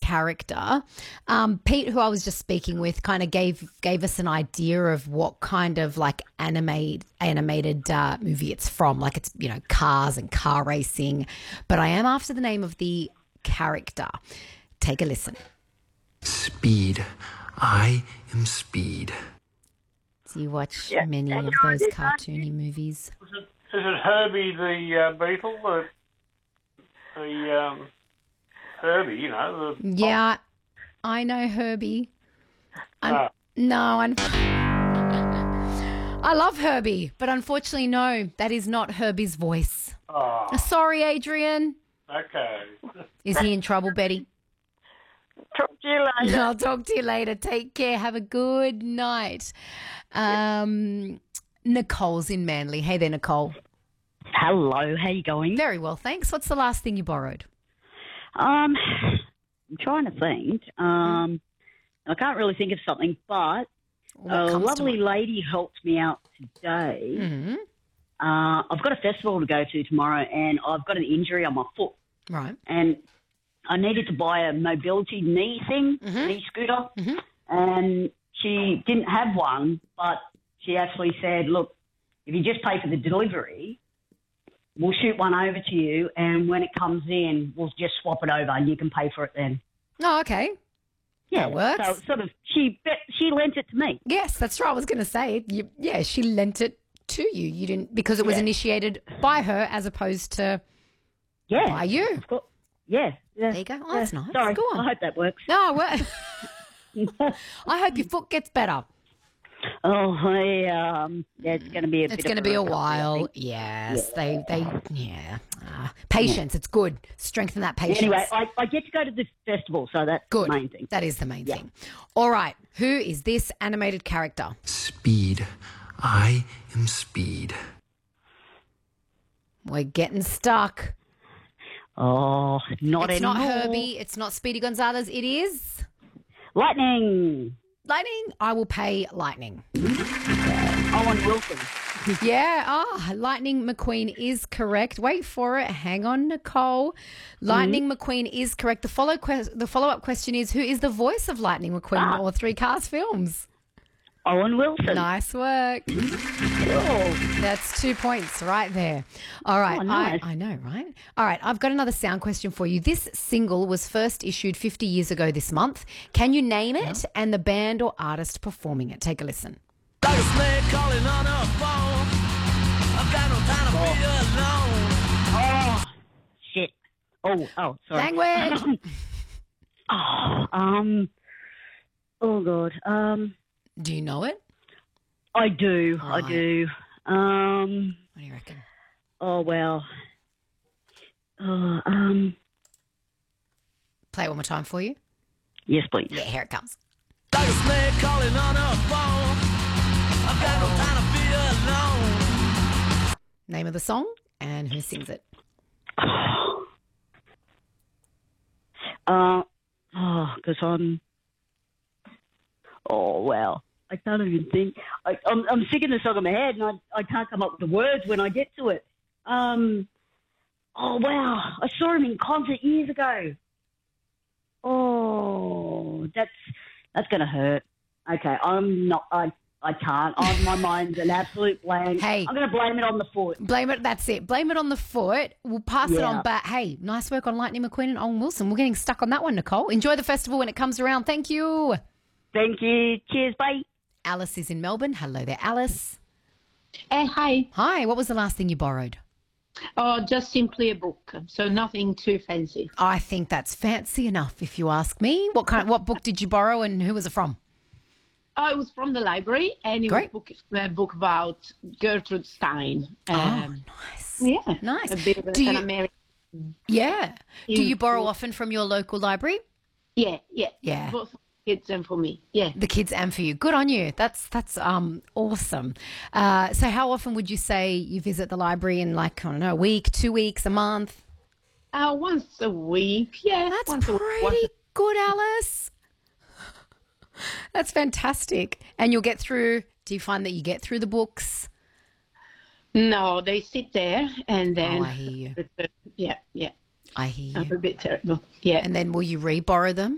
character. Pete, who I was just speaking with, kind of gave us an idea of what kind of like animated movie it's from. Like it's, you know, cars and car racing. But I am after the name of the character. Take a listen. Speed. I am Speed. Do you watch many of those cartoony movies? Is it Herbie the beetle? Herbie, you know. Yeah, I know Herbie. I love Herbie, but unfortunately, no, that is not Herbie's voice. Oh, Sorry, Adrian. okay. Is he in trouble, Betty? Talk to you later. I'll talk to you later. Take care. Have a good night. Nicole's in Manly. Hey there, Nicole. Hello, how you going? Very well, thanks. What's the last thing you borrowed? I'm trying to think. I can't really think of something, but a lovely lady helped me out today. Mm-hmm. I've got a festival to go to tomorrow, and I've got an injury on my foot. Right. And I needed to buy a mobility knee thing, knee scooter, and she didn't have one, but she actually said, look, if you just pay for the delivery, we'll shoot one over to you, and when it comes in, we'll just swap it over, and you can pay for it then. Oh, okay. Yeah, that works. So sort of, she lent it to me. Yes, that's right. I was going to say, she lent it to you. You didn't, because it was initiated by her as opposed to by you. Of course. Yeah. There you go. Oh, that's nice. Sorry, Go on. I hope that works. No, I hope your foot gets better. Oh, it's going to be It's going to be a while. Yes, they patience. It's good. Strengthen that patience. Anyway, I get to go to this festival, so that's good. The main thing. That is the main thing. All right. Who is this animated character? Speed. I am Speed. We're getting stuck. Oh, not It's anymore. not Herbie. It's not Speedy Gonzalez. It is Lightning. Lightning. I will pay Lightning. Owen Wilson. Yeah. Lightning McQueen is correct. Wait for it. Hang on, Nicole. Lightning McQueen is correct. The follow-up question is, who is the voice of Lightning McQueen in all three Cars films? Owen Wilson. Nice work. Cool. That's 2 points right there. All right. Oh, nice. I know, right? All right. I've got another sound question for you. This single was first issued 50 years ago this month. Can you name it and the band or artist performing it? Take a listen. Like a snake calling on a phone. I've got no time to be alone. Oh, shit. Oh, sorry. Language. Oh, God. Do you know it? I do. All right. I do. What do you reckon? Oh, well. Play it one more time for you. Yes, please. Yeah, here it comes. Like a snake calling on a phone. I've got no time to be alone. Name of the song and who sings it. Because I'm... Oh, well. I can't even think. I'm singing the song in my head, and I can't come up with the words when I get to it. Oh, wow. I saw him in concert years ago. Oh, that's going to hurt. Okay, I'm not... I can't. My mind's an absolute blank. Hey. I'm going to blame it on the foot. Blame it. That's it. Blame it on the foot. We'll pass it on back. Hey, nice work on Lightning McQueen and Owen Wilson. We're getting stuck on that one, Nicole. Enjoy the festival when it comes around. Thank you. Thank you. Cheers, bye. Alice is in Melbourne. Hello there, Alice. Hi. Hi. What was the last thing you borrowed? Oh, just simply a book. So nothing too fancy. I think that's fancy enough, if you ask me. What book did you borrow and who was it from? Oh, it was from the library, and it Great. was a book about Gertrude Stein. Nice. Yeah. Nice. A bit of an American. Yeah. Do you borrow often from your local library? Yeah. Yeah. Both for kids and for me. Yeah. The kids and for you. Good on you. That's awesome. So how often would you say you visit the library in, like, I don't know, a week, 2 weeks, a month? Once a week. Yeah. That's once pretty good, Alice. That's fantastic. And do you find that you get through the books? No, they sit there and then. Oh, I hear you. Yeah. I hear I'm you. a bit terrible. Yeah. And then will you re-borrow them?